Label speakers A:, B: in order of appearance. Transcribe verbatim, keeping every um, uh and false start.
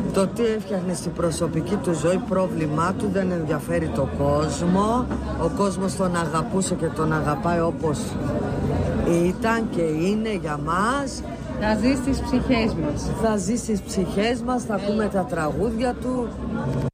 A: Το τι έφτιαχνε στην προσωπική του ζωή, πρόβλημά του, δεν ενδιαφέρει το κόσμο. Ο κόσμος τον αγαπούσε και τον αγαπάει όπως ήταν και είναι για μας.
B: Θα ζει στις ψυχές μας.
A: Θα ζει στις ψυχές μας, θα ακούμε τα τραγούδια του.